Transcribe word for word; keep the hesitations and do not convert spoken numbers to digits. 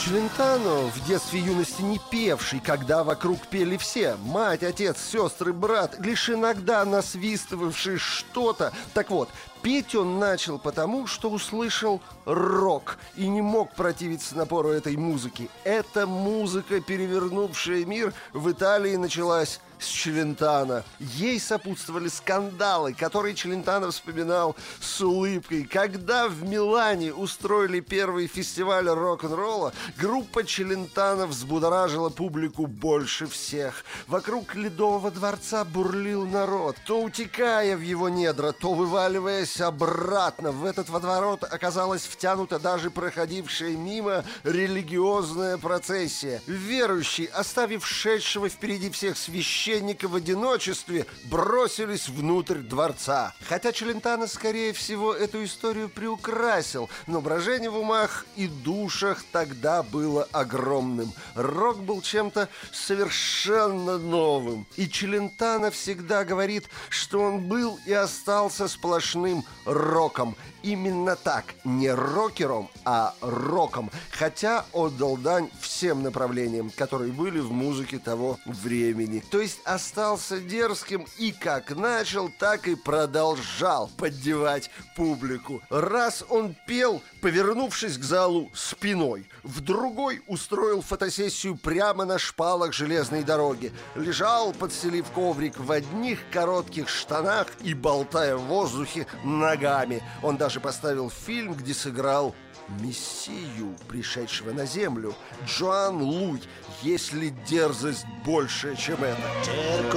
Челентано, в детстве и юности не певший, когда вокруг пели все: мать, отец, сестры, брат, лишь иногда насвистывавший что-то. Так вот, петь он начал потому, что услышал рок и не мог противиться напору этой музыки. Эта музыка, перевернувшая мир, в Италии началась с Челентано. Ей сопутствовали скандалы, которые Челентано вспоминал с улыбкой. Когда в Милане устроили первый фестиваль рок-н-ролла, группа Челентано взбудоражила публику больше всех. Вокруг Ледового дворца бурлил народ, то утекая в его недра, то вываливаясь обратно. В этот водоворот оказалась втянута даже проходившая мимо религиозная процессия. Верующие, оставив шедшего впереди всех священника в одиночестве, бросились внутрь дворца. Хотя Челентано, скорее всего, эту историю приукрасил, но брожение в умах и душах тогда было огромным. Рок был чем-то совершенно новым. И Челентано всегда говорит, что он был и остался сплошным роком. Именно так, не рокером, а роком. Хотя отдал дань всем направлениям, которые были в музыке того времени. То есть остался дерзким и как начал, так и продолжал поддевать публику. Раз он пел, повернувшись к залу спиной, в другой устроил фотосессию прямо на шпалах железной дороги. Лежал, подстелив коврик, в одних коротких штанах и болтая в воздухе ногами. Он даже поставил фильм, где сыграл Мессию, пришедшего на землю. Джоан Луй, есть ли дерзость больше, чем это?